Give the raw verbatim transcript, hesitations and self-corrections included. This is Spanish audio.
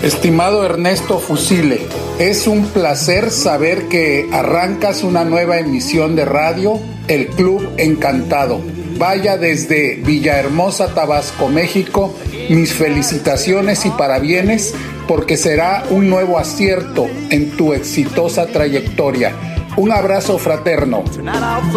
Estimado Ernesto Fusile, es un placer saber que arrancas una nueva emisión de radio, El Club Encantado. Vaya desde Villahermosa, Tabasco, México, mis felicitaciones y parabienes porque será un nuevo acierto en tu exitosa trayectoria. Un abrazo fraterno.